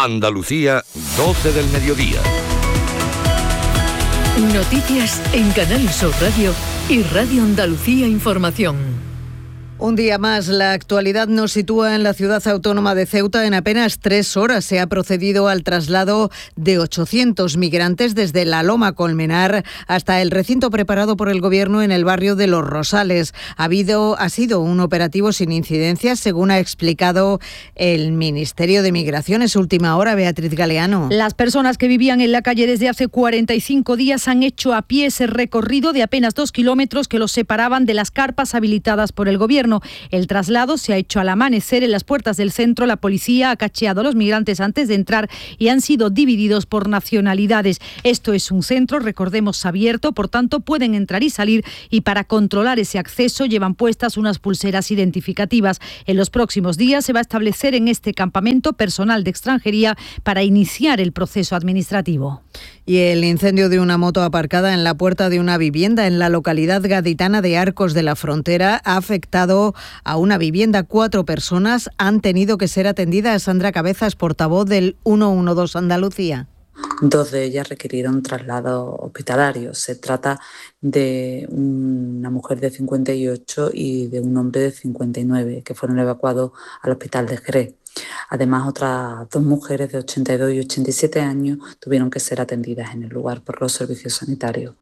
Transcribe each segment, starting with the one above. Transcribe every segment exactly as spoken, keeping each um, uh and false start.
Andalucía, doce del mediodía. Noticias en Canal Sur Radio y Radio Andalucía Información. Un día más, la actualidad nos sitúa en la ciudad autónoma de Ceuta. En apenas tres horas se ha procedido al traslado de ochocientos migrantes desde la Loma Colmenar hasta el recinto preparado por el Gobierno en el barrio de Los Rosales. Ha habido, ha sido un operativo sin incidencias, según ha explicado el Ministerio de Migraciones. Última hora, Beatriz Galeano. Las personas que vivían en la calle desde hace cuarenta y cinco días han hecho a pie ese recorrido de apenas dos kilómetros que los separaban de las carpas habilitadas por el Gobierno. El traslado se ha hecho al amanecer en las puertas del centro. La policía ha cacheado a los migrantes antes de entrar y han sido divididos por nacionalidades. Esto es un centro, recordemos, abierto, por tanto pueden entrar y salir, y para controlar ese acceso llevan puestas unas pulseras identificativas. En los próximos días se va a establecer en este campamento personal de extranjería para iniciar el proceso administrativo. Y el incendio de una moto aparcada en la puerta de una vivienda en la localidad gaditana de Arcos de la Frontera ha afectado a una vivienda. Cuatro personas han tenido que ser atendidas. Sandra Cabezas, portavoz del ciento doce Andalucía. Dos de ellas requirieron traslado hospitalario. Se trata de una mujer de cincuenta y ocho y de un hombre de cincuenta y nueve que fueron evacuados al hospital de Jerez. Además, otras dos mujeres de ochenta y dos y ochenta y siete años tuvieron que ser atendidas en el lugar por los servicios sanitarios.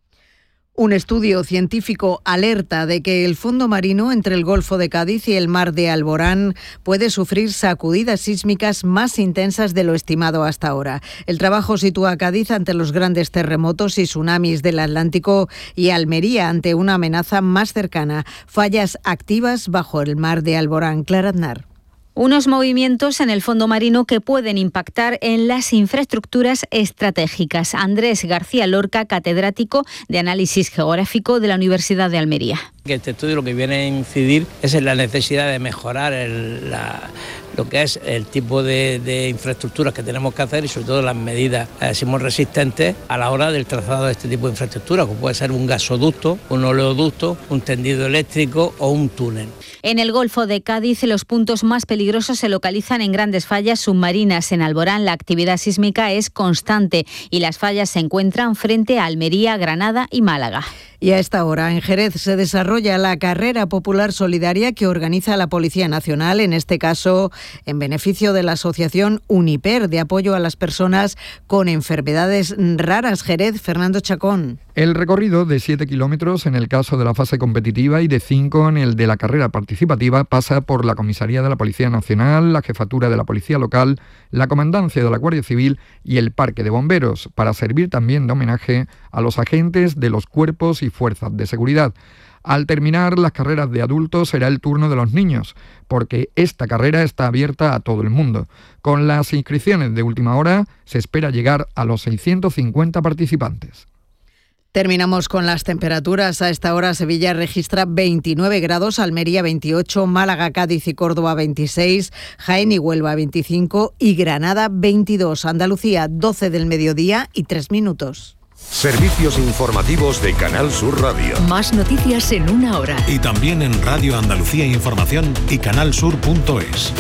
Un estudio científico alerta de que el fondo marino entre el Golfo de Cádiz y el mar de Alborán puede sufrir sacudidas sísmicas más intensas de lo estimado hasta ahora. El trabajo sitúa a Cádiz ante los grandes terremotos y tsunamis del Atlántico y Almería ante una amenaza más cercana: fallas activas bajo el mar de Alborán. Clara Aznar. Unos movimientos en el fondo marino que pueden impactar en las infraestructuras estratégicas. Andrés García Lorca, catedrático de Análisis Geográfico de la Universidad de Almería. Este estudio lo que viene a incidir es en la necesidad de mejorar el, la, lo que es el tipo de, de infraestructuras que tenemos que hacer y sobre todo las medidas eh, sismorresistentes a la hora del trazado de este tipo de infraestructuras, como puede ser un gasoducto, un oleoducto, un tendido eléctrico o un túnel. En el Golfo de Cádiz, los puntos más peligrosos se localizan en grandes fallas submarinas. En Alborán, la actividad sísmica es constante y las fallas se encuentran frente a Almería, Granada y Málaga. Y a esta hora en Jerez se desarrolla la carrera popular solidaria que organiza la Policía Nacional, en este caso en beneficio de la asociación Uniper de apoyo a las personas con enfermedades raras. Jerez, Fernando Chacón. El recorrido de siete kilómetros en el caso de la fase competitiva y de cinco en el de la carrera participativa pasa por la Comisaría de la Policía Nacional, la Jefatura de la Policía Local, la Comandancia de la Guardia Civil y el Parque de Bomberos, para servir también de homenaje a los agentes de los cuerpos y fuerzas de seguridad. Al terminar las carreras de adultos será el turno de los niños, porque esta carrera está abierta a todo el mundo. Con las inscripciones de última hora se espera llegar a los seiscientos cincuenta participantes. Terminamos con las temperaturas. A esta hora Sevilla registra veintinueve grados, Almería veintiocho, Málaga, Cádiz y Córdoba veintiséis, Jaén y Huelva veinticinco y Granada veintidós. Andalucía, doce del mediodía y tres minutos. Servicios informativos de Canal Sur Radio. Más noticias en una hora. Y también en Radio Andalucía Información y canal sur punto es.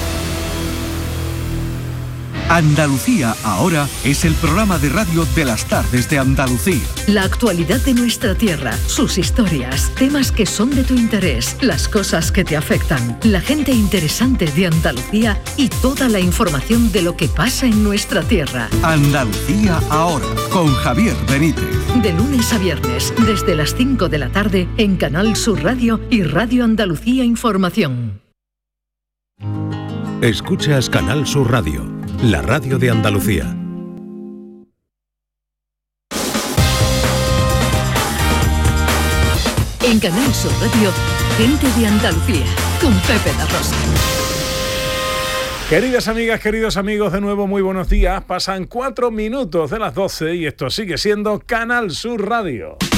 Andalucía Ahora es el programa de radio de las tardes de Andalucía. La actualidad de nuestra tierra, sus historias, temas que son de tu interés, las cosas que te afectan, la gente interesante de Andalucía y toda la información de lo que pasa en nuestra tierra. Andalucía Ahora, con Javier Benítez. De lunes a viernes, desde las cinco de la tarde, en Canal Sur Radio y Radio Andalucía Información. Escuchas Canal Sur Radio, la radio de Andalucía. En Canal Sur Radio, gente de Andalucía, con Pepe da Rosa. Queridas amigas, queridos amigos, de nuevo muy buenos días. Pasan cuatro minutos de las doce y esto sigue siendo Canal Sur Radio.